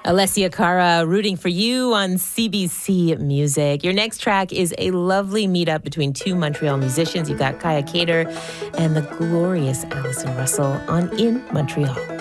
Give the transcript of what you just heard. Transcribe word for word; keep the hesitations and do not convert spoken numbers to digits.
Alessia Cara rooting for you on C B C Music. Your next track is a lovely meetup between two Montreal musicians. You've got Kaya Cater and the glorious Alison Russell on In Montreal.